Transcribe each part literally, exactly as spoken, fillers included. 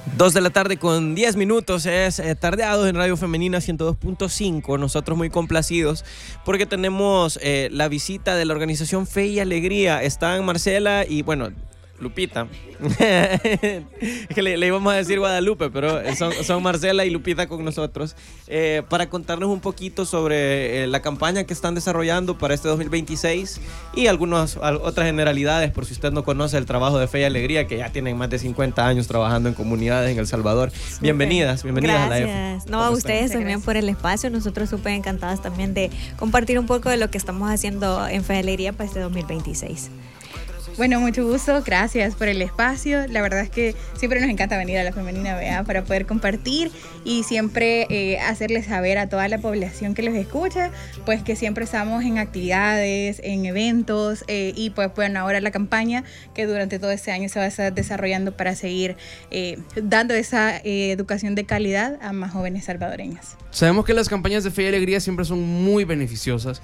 Dos de la tarde con diez minutos, es eh, Tardeados en Radio Femenina ciento dos punto cinco. Nosotros muy complacidos porque tenemos eh, la visita de la organización Fe y Alegría. Están Marcela y, bueno, Lupita. Es que le, le íbamos a decir Guadalupe, pero son, son Marcela y Lupita con nosotros eh, para contarnos un poquito sobre eh, la campaña que están desarrollando para este dos mil veintiséis y algunas otras generalidades, por si usted no conoce el trabajo de Fe y Alegría, que ya tienen más de cincuenta años trabajando en comunidades en El Salvador. Super. Bienvenidas, bienvenidas Gracias. a la F. No, a ustedes también por el espacio. Nosotros súper encantadas también de compartir un poco de lo que estamos haciendo en Fe y Alegría para este dos mil veintiséis. Bueno, mucho gusto, gracias por el espacio. La verdad es que siempre nos encanta venir a la Femenina, ¿verdad? Para poder compartir y siempre eh, hacerles saber a toda la población que los escucha, pues que siempre estamos en actividades, en eventos eh, y pues bueno, ahora la campaña que durante todo este año se va a estar desarrollando para seguir eh, dando esa eh, educación de calidad a más jóvenes salvadoreñas. Sabemos que las campañas de Fe y Alegría siempre son muy beneficiosas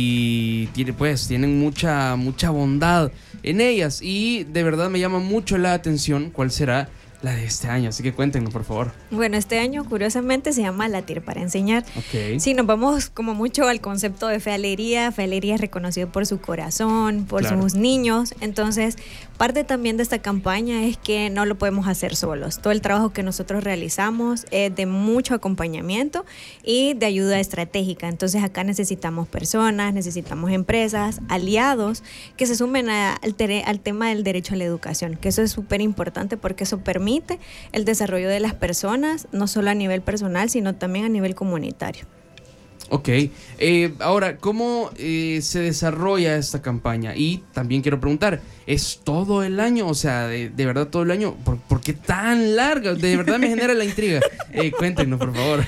y tiene, pues, tienen mucha, mucha bondad en ellas, y de verdad me llama mucho la atención cuál será la de este año, así que cuéntenos, por favor. Bueno, este año curiosamente se llama Latir para Enseñar. Okay. Sí, nos vamos como mucho al concepto de Fe y Alegría. Fe y Alegría es reconocido por su corazón, por claro. sus niños. Entonces, parte también de esta campaña es que no lo podemos hacer solos. Todo el trabajo que nosotros realizamos es de mucho acompañamiento y de ayuda estratégica. Entonces, acá necesitamos personas, necesitamos empresas, aliados que se sumen a, al, tere, al tema del derecho a la educación, que eso es súper importante porque eso permite el desarrollo de las personas, no solo a nivel personal, sino también a nivel comunitario. Ok, eh, ahora, ¿cómo eh, se desarrolla esta campaña? Y también quiero preguntar, ¿es todo el año? O sea, de, de verdad todo el año, ¿por, ¿por qué tan larga? De verdad me genera la intriga. Eh, cuéntenos, por favor.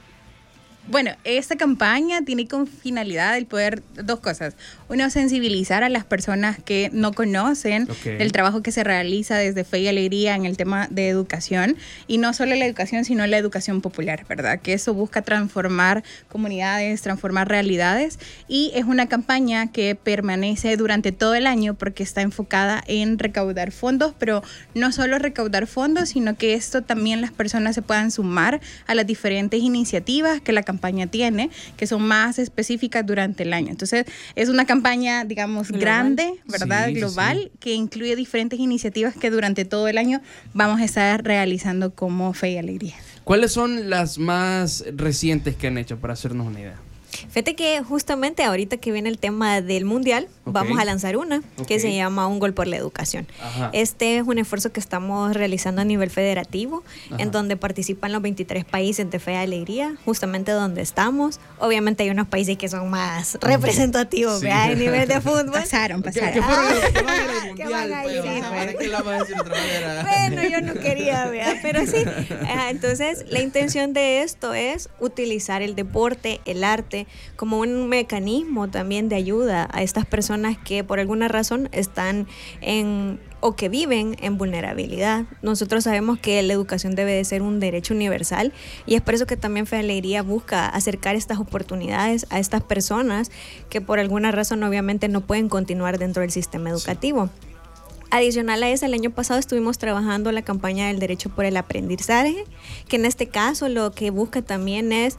Bueno, esta campaña tiene con finalidad el poder, dos cosas. Uno, sensibilizar a las personas que no conocen okay. el trabajo que se realiza desde Fe y Alegría en el tema de educación. Y no solo la educación, sino la educación popular, ¿verdad? Que eso busca transformar comunidades, transformar realidades. Y es una campaña que permanece durante todo el año porque está enfocada en recaudar fondos, pero no solo recaudar fondos, sino que esto también las personas se puedan sumar a las diferentes iniciativas que la campaña campaña tiene, que son más específicas durante el año. Entonces, es una campaña, digamos, global. grande, ¿verdad? Sí, global, sí, sí. que incluye diferentes iniciativas que durante todo el año vamos a estar realizando como Fe y Alegría. ¿Cuáles son las más recientes que han hecho, para hacernos una idea? Fíjate que justamente ahorita que viene el tema del mundial, okay. vamos a lanzar una okay. que se llama Un Gol por la Educación. Ajá. Este es un esfuerzo que estamos realizando a nivel federativo, Ajá. en donde participan los veintitrés países de Fe y Alegría, justamente donde estamos. Obviamente hay unos países que son más representativos, sí. a nivel de fútbol. Pasaron, pasaron. ¿Qué, qué fueron, ¿qué van a ir al mundial? Pues, sí, ¿para qué la vas a decir otra manera? Bueno, yo no quería, ¿verdad? Pero sí. Entonces, la intención de esto es utilizar el deporte, el arte, como un mecanismo también de ayuda a estas personas que por alguna razón están en o que viven en vulnerabilidad. Nosotros sabemos que la educación debe de ser un derecho universal y es por eso que también Fe y Alegría busca acercar estas oportunidades a estas personas que por alguna razón obviamente no pueden continuar dentro del sistema educativo. Sí. Adicional a eso, el año pasado estuvimos trabajando la campaña del derecho por el aprendizaje, que en este caso lo que busca también es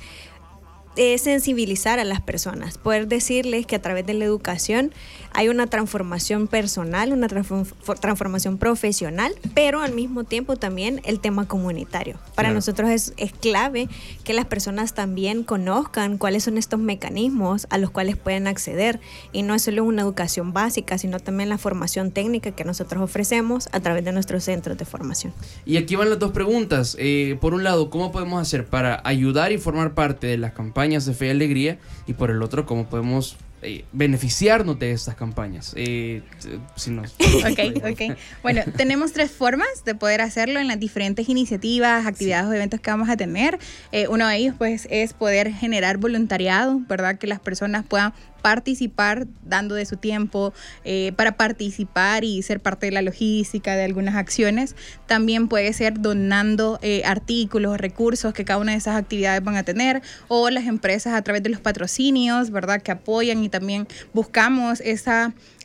es sensibilizar a las personas, poder decirles que a través de la educación hay una transformación personal, una transformación profesional, pero al mismo tiempo también el tema comunitario. Para claro. nosotros es, es clave que las personas también conozcan cuáles son estos mecanismos a los cuales pueden acceder, y no es solo una educación básica, sino también la formación técnica que nosotros ofrecemos a través de nuestros centros de formación. Y aquí van las dos preguntas. Eh, por un lado, ¿cómo podemos hacer para ayudar y formar parte de las campañas de Fe y Alegría? Y por el otro, ¿cómo podemos eh, beneficiarnos de estas campañas? Eh, si nos... Ok, ok. Bueno, tenemos tres formas de poder hacerlo en las diferentes iniciativas, actividades sí. o eventos que vamos a tener. Eh, uno de ellos, pues, es poder generar voluntariado, ¿verdad? Que las personas puedan participar dando de su tiempo eh, para participar y ser parte de la logística de algunas acciones. También puede ser donando eh, artículos, recursos que cada una de esas actividades van a tener, o las empresas a través de los patrocinios, ¿verdad? Que apoyan, y también buscamos esa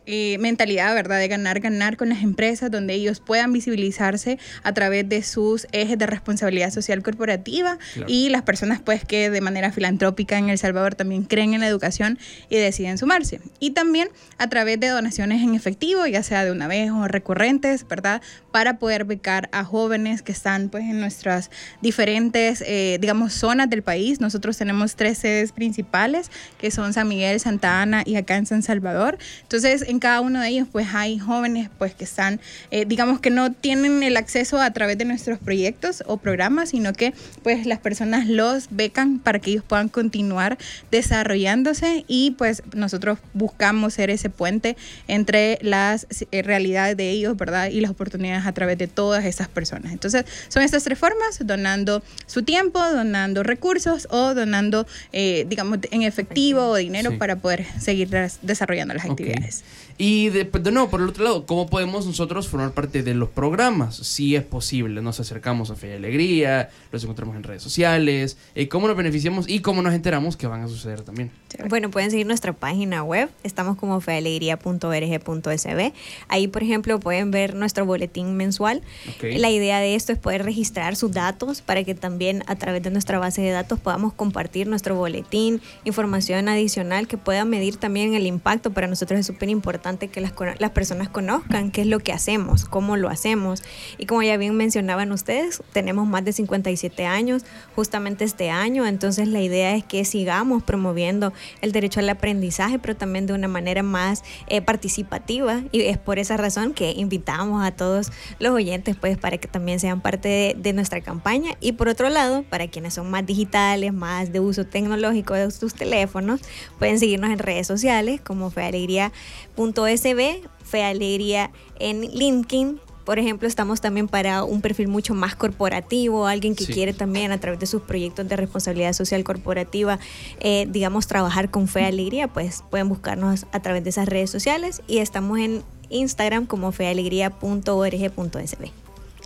eh, mentalidad, ¿verdad? De ganar, ganar con las empresas, donde ellos puedan visibilizarse a través de sus ejes de responsabilidad social corporativa, claro. Y las personas pues que de manera filantrópica en El Salvador también creen en la educación y deciden sumarse. Y también a través de donaciones en efectivo, ya sea de una vez o recurrentes, ¿verdad? Para poder becar a jóvenes que están pues en nuestras diferentes, eh, digamos, zonas del país. Nosotros tenemos tres sedes principales, que son San Miguel, Santa Ana y acá en San Salvador. Entonces, en cada uno de ellos pues hay jóvenes pues que están, eh, digamos que no tienen el acceso a través de nuestros proyectos o programas, sino que pues las personas los becan para que ellos puedan continuar desarrollándose, y pues nosotros buscamos ser ese puente entre las eh, realidades de ellos, ¿verdad? Y las oportunidades a través de todas esas personas. Entonces, son estas tres formas: donando su tiempo, donando recursos o donando, eh, digamos, en efectivo o dinero, sí, para poder seguir desarrollando las actividades. Okay. Y de, de nuevo, por el otro lado, ¿cómo podemos nosotros formar parte de los programas? Si es posible, nos acercamos a Fe y Alegría, los encontramos en redes sociales, eh, ¿cómo nos beneficiamos y cómo nos enteramos que van a suceder también? Bueno, pueden seguir nuestra página web, estamos como fe alegría punto org punto es be. Ahí, por ejemplo, pueden ver nuestro boletín mensual. Okay. La idea de esto es poder registrar sus datos para que también a través de nuestra base de datos podamos compartir nuestro boletín, información adicional que pueda medir también el impacto. Para nosotros es súper importante que las, las personas conozcan qué es lo que hacemos, cómo lo hacemos. Y como ya bien mencionaban ustedes, tenemos más de cincuenta y siete años justamente este año, entonces la idea es que sigamos promoviendo el derecho al aprendizaje, pero también de una manera más eh, participativa, y es por esa razón que invitamos a todos los oyentes pues para que también sean parte de, de nuestra campaña. Y por otro lado, para quienes son más digitales, más de uso tecnológico de sus teléfonos, pueden seguirnos en redes sociales como fe alegría punto es be, Fe Alegría en LinkedIn. Por ejemplo, estamos también para un perfil mucho más corporativo, alguien que sí. quiere también a través de sus proyectos de responsabilidad social corporativa, eh, digamos, trabajar con Fe Alegría, pues pueden buscarnos a través de esas redes sociales, y estamos en Instagram como fe alegría punto org punto es be.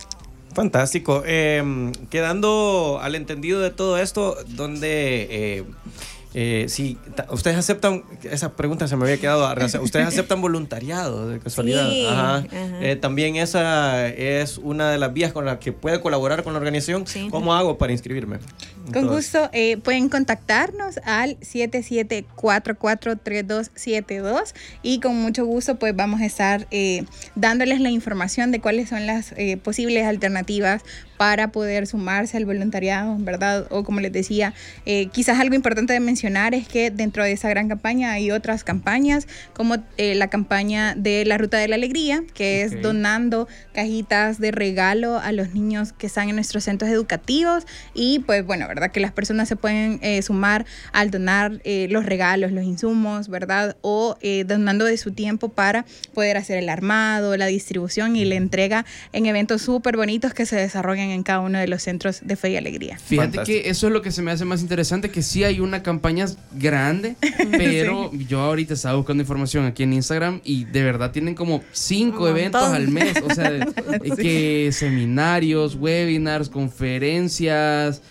Fantástico. Eh, quedando al entendido de todo esto, donde... Eh, Eh, si ustedes aceptan, esa pregunta se me había quedado, ustedes aceptan voluntariado de casualidad. Sí, ajá. Ajá. Eh, también esa es una de las vías con las que puede colaborar con la organización. Sí. ¿Cómo hago para inscribirme? Con gusto, eh, pueden contactarnos al siete siete cuatro cuatro tres dos siete dos, y con mucho gusto pues vamos a estar eh, dándoles la información de cuáles son las eh, posibles alternativas para poder sumarse al voluntariado, ¿verdad? O como les decía, eh, quizás algo importante de mencionar es que dentro de esa gran campaña hay otras campañas, como eh, la campaña de la Ruta de la Alegría, que okay. es donando cajitas de regalo a los niños que están en nuestros centros educativos, y pues bueno, ¿verdad? Que las personas se pueden eh, sumar al donar eh, los regalos, los insumos, ¿verdad? O eh, donando de su tiempo para poder hacer el armado, la distribución y la entrega en eventos súper bonitos que se desarrollan en cada uno de los centros de Fe y Alegría. Fíjate Fantástico. Que eso es lo que se me hace más interesante, que sí hay una campaña grande, pero sí. yo ahorita estaba buscando información aquí en Instagram y de verdad tienen como cinco eventos al mes, o sea, sí. que seminarios, webinars, conferencias,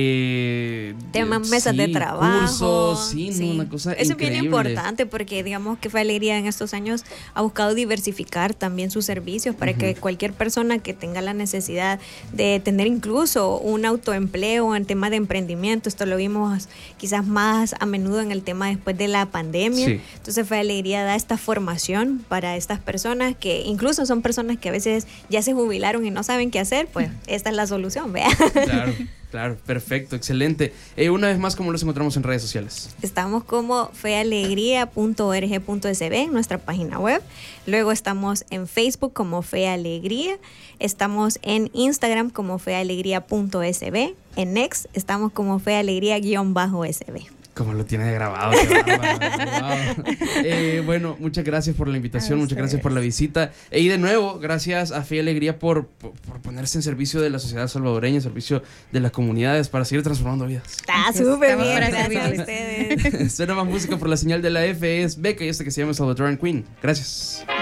eh, temas, mesas sí, de trabajo, cursos, sí, sí. No, una cosa eso increíble. Es bien importante porque digamos que Fe Alegría en estos años ha buscado diversificar también sus servicios para uh-huh. que cualquier persona que tenga la necesidad de tener incluso un autoempleo en tema de emprendimiento, esto lo vimos quizás más a menudo en el tema después de la pandemia, sí. entonces Fe Alegría da esta formación para estas personas que incluso son personas que a veces ya se jubilaron y no saben qué hacer, pues esta es la solución, vea. Claro. Claro, perfecto, excelente. Eh, una vez más, ¿cómo los encontramos en redes sociales? Estamos como fe alegría punto org punto es be en nuestra página web. Luego estamos en Facebook como Fe Alegría. Estamos en Instagram como fe alegría punto es be. En X estamos como fe alegría guión bajo es be. Como lo tiene grabado. Qué bárbaro, wow. eh, bueno, muchas gracias por la invitación, muchas gracias por la visita. Eh, y de nuevo, gracias a Fe y Alegría por, por, por ponerse en servicio de la sociedad salvadoreña, en servicio de las comunidades para seguir transformando vidas. Está súper bien, gracias a ustedes. Suena más música por la señal de la F, es Beca y este que se llama Salvadoran Queen. Gracias.